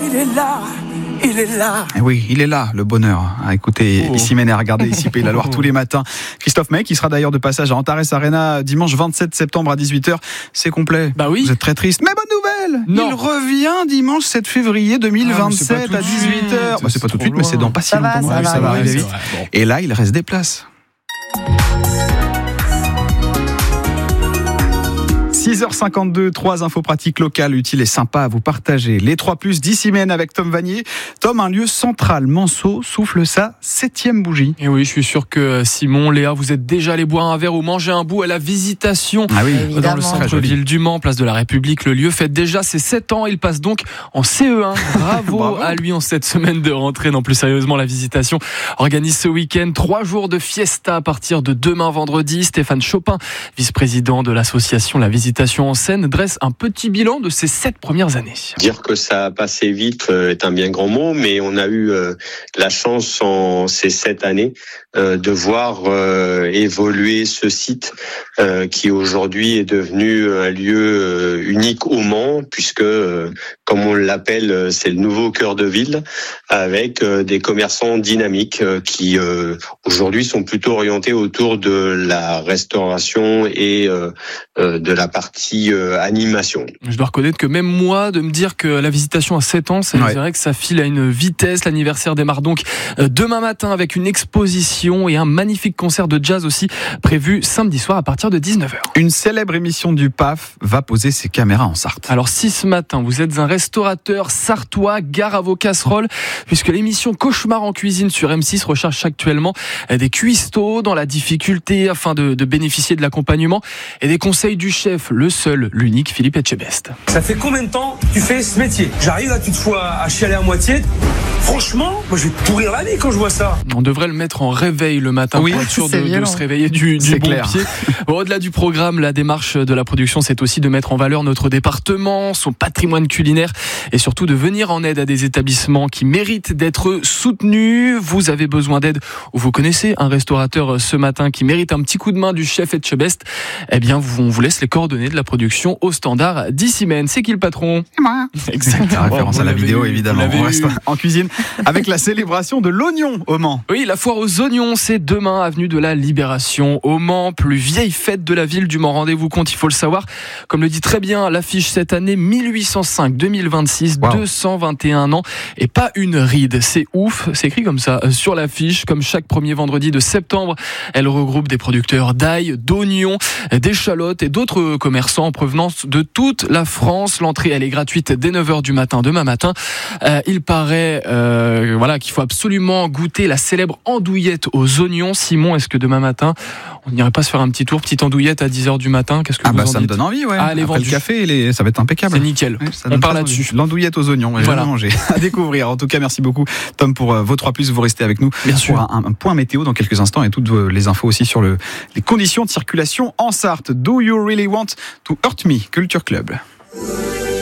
il est là. Il est là. Et oui, il est là, le bonheur. À écouter ici Mène et à regarder ici Pays la Loire tous les matins. Christophe May qui sera d'ailleurs de passage à Antares Arena dimanche 27 septembre à 18h. C'est complet. Bah oui. Vous êtes très triste. Mais bonne nouvelle. Non. Il revient dimanche 7 février 2027 à 18h. Bah, c'est pas tout de suite, mais c'est dans pas si longtemps. Ça va arriver vite. Bon. Et là, il reste des places. 6h52, 3 infos pratiques locales, utiles et sympas à vous partager. Les 3+, d'ici Mène avec Tom Vanier. Tom, un lieu central, Manceau, souffle sa 7e bougie. Et oui, je suis sûr que Simon, Léa, vous êtes déjà allés boire un verre ou manger un bout à la Visitation Ah oui, dans le centre-ville du Mans, place de la République. Le lieu fête déjà ses 7 ans. Il passe donc en CE1. Bravo à lui en cette semaine de rentrée. Non, plus sérieusement, la Visitation organise ce week-end 3 jours de fiesta à partir de demain vendredi. Stéphane Chopin, vice-président de l'association La Visitation en Seine, dresse un petit bilan de ses 7 premières années. Dire que ça a passé vite est un bien grand mot, mais on a eu la chance en ces 7 années de voir évoluer ce site qui aujourd'hui est devenu un lieu unique au Mans, puisque comme on l'appelle, c'est le nouveau cœur de ville, avec des commerçants dynamiques qui aujourd'hui sont plutôt orientés autour de la restauration et de la partie animation. Je dois reconnaître que même moi, de me dire que la Visitation a 7 ans, c'est vrai que ça file à une vitesse. L'anniversaire démarre donc demain matin avec une exposition et un magnifique concert de jazz aussi prévu samedi soir à partir de 19h. Une célèbre émission du PAF va poser ses caméras en Sarthe. Alors si ce matin vous êtes un restaurateur sartois, gare à vos casseroles, puisque l'émission Cauchemar en cuisine sur M6 recherche actuellement des cuistots dans la difficulté afin de bénéficier de l'accompagnement et des conseils du chef, le seul, l'unique Philippe Etchebest. Ça fait combien de temps que tu fais ce métier? J'arrive là toutefois à chialer à moitié. Franchement, moi je vais pourrir la vie quand je vois ça. On devrait le mettre en réveil le matin pour être sûr de se réveiller du bon pied. Bon, au-delà du programme, la démarche de la production, c'est aussi de mettre en valeur notre département, son patrimoine culinaire et surtout de venir en aide à des établissements qui méritent d'être soutenus. Vous avez besoin d'aide ou vous connaissez un restaurateur ce matin qui mérite un petit coup de main du chef Etchebest, eh bien on vous laisse les coordonnées de la production au standard d'ici Mène. C'est qui le patron? C'est moi. Exactement. Référence à la vidéo évidemment. On reste en cuisine avec la célébration de l'oignon au Mans. Oui, la foire aux oignons, c'est demain, avenue de la Libération au Mans, plus vieille fête de la ville du Mans. Rendez-vous compte, il faut le savoir. Comme le dit très bien l'affiche cette année, 1805-2026, 221 ans et pas une ride. C'est ouf, c'est écrit comme ça sur l'affiche. Comme chaque premier vendredi de septembre, elle regroupe des producteurs d'ail, d'oignons, d'échalotes et d'autres commerçants en provenance de toute la France. L'entrée, elle est gratuite dès 9h du matin, demain matin. Il paraît qu'il faut absolument goûter la célèbre andouillette aux oignons. Simon, est-ce que demain matin, on n'irait pas se faire un petit tour, petite andouillette à 10h du matin? Qu'est-ce que vous en ça dites? me donne envie, ouais. Après le café, ça va être impeccable. C'est nickel. Ouais, on part là-dessus. L'andouillette aux oignons, je vais manger. À découvrir. En tout cas, merci beaucoup, Tom, pour vos 3+. Vous restez avec nous pour un point météo dans quelques instants et toutes les infos aussi sur les conditions de circulation en Sarthe. Do you really want to hurt me? Culture Club.